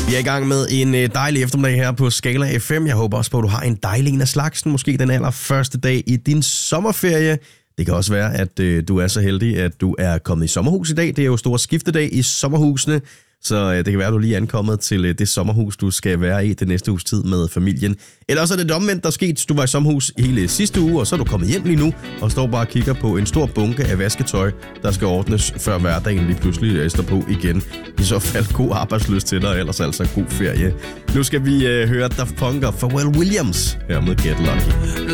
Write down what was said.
Vi er i gang med en dejlig eftermiddag her på Skala FM. Jeg håber også på, at du har en dejlig en af slagsen. Måske den allerførste dag i din sommerferie. Det kan også være, at du er så heldig, at du er kommet i sommerhus i dag. Det er jo store skiftedag i sommerhusene. Så det kan være, at du lige er ankommet til det sommerhus, du skal være i det næste uges tid med familien. Eller også er det omvendt, der skete. Du var i sommerhus hele sidste uge, og så er du kommet hjem lige nu og står bare og kigger på en stor bunke af vasketøj, der skal ordnes, før hverdagen lige pludselig står på igen. I så fald god arbejdsløst til dig, og ellers altså god ferie. Nu skal vi høre Daft Punk og Pharrell Williams her med Get Lucky.